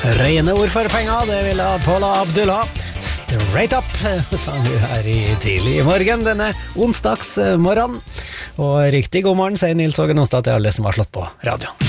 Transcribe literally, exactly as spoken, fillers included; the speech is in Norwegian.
Rene ord for penger, det ville Paula Abdul ha. Straight up, sang du her i tidlig i morgen, denne onsdagsmorgen. Og riktig god morgen, sier Nils Åge Nonstad til alle som har slått på radio.